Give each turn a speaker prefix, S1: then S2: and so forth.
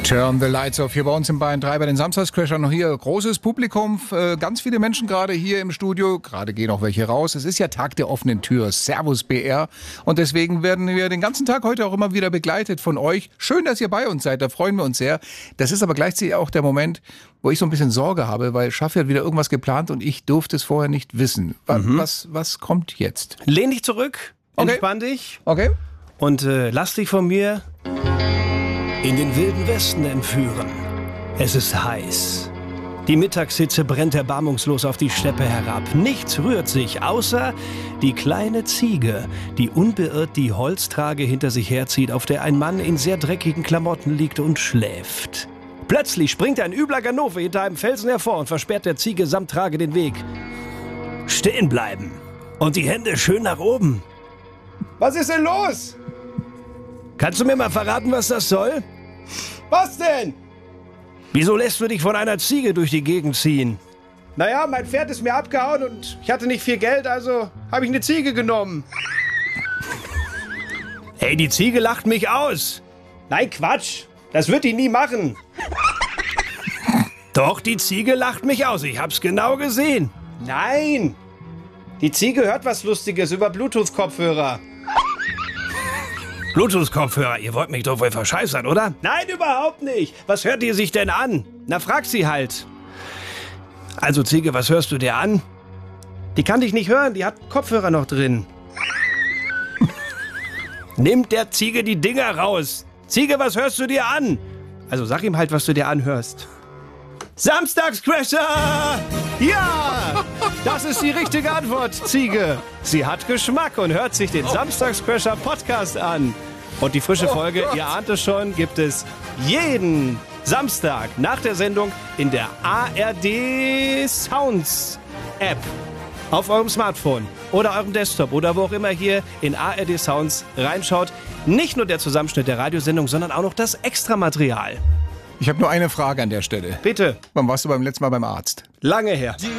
S1: Turn the Lights Off hier bei uns im Bayern 3 bei den Samstagscrashern. Noch hier großes Publikum, ganz viele Menschen gerade hier im Studio. Gerade gehen auch welche raus. Es ist ja Tag der offenen Tür. Servus BR. Und deswegen werden wir den ganzen Tag heute auch immer wieder begleitet von euch. Schön, dass ihr bei uns seid. Da freuen wir uns sehr. Das ist aber gleichzeitig auch der Moment, wo ich so ein bisschen Sorge habe, weil Schaffi hat wieder irgendwas geplant und ich durfte es vorher nicht wissen. Was kommt jetzt?
S2: Lehn dich zurück, entspann dich und lass dich von mir in den wilden Westen entführen. Es ist heiß. Die Mittagshitze brennt erbarmungslos auf die Steppe herab. Nichts rührt sich, außer die kleine Ziege, die unbeirrt die Holztrage hinter sich herzieht, auf der ein Mann in sehr dreckigen Klamotten liegt und schläft. Plötzlich springt ein übler Ganove hinter einem Felsen hervor und versperrt der Ziege samt Trage den Weg. Stehen bleiben und die Hände schön nach oben.
S3: Was ist denn los?
S2: Kannst du mir mal verraten, was das soll?
S3: Was denn?
S2: Wieso lässt du dich von einer Ziege durch die Gegend ziehen?
S3: Naja, mein Pferd ist mir abgehauen und ich hatte nicht viel Geld, also habe ich eine Ziege genommen.
S2: Hey, die Ziege lacht mich aus.
S3: Nein, Quatsch. Das wird die nie machen.
S2: Doch, die Ziege lacht mich aus. Ich hab's genau gesehen.
S3: Nein. Die Ziege hört was Lustiges über Bluetooth-Kopfhörer.
S2: Bluetooth-Kopfhörer, ihr wollt mich doch wohl verscheißern, oder?
S3: Nein, überhaupt nicht.
S2: Was hört ihr sich denn an?
S3: Na, frag sie halt.
S2: Also Ziege, was hörst du dir an?
S3: Die kann dich nicht hören, die hat Kopfhörer noch drin.
S2: Nimmt der Ziege die Dinger raus. Ziege, was hörst du dir an?
S3: Also sag ihm halt, was du dir anhörst.
S2: Samstagscrasher! Ja! Das ist die richtige Antwort, Ziege. Sie hat Geschmack und hört sich den Samstagscrasher Podcast an. Und die frische Folge, ihr ahnt es schon, gibt es jeden Samstag nach der Sendung in der ARD Sounds App. Auf eurem Smartphone oder eurem Desktop oder wo auch immer hier in ARD Sounds reinschaut. Nicht nur der Zusammenschnitt der Radiosendung, sondern auch noch das Extramaterial.
S1: Ich habe nur eine Frage an der Stelle.
S2: Bitte.
S1: Wann warst du beim letzten Mal beim Arzt?
S2: Lange her.